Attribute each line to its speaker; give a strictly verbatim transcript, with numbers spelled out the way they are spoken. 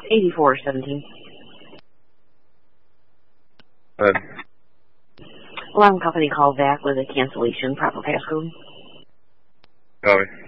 Speaker 1: eighty-four seventeen.
Speaker 2: Good.
Speaker 1: Alarm company called back with a cancellation, proper passcode.
Speaker 2: Copy.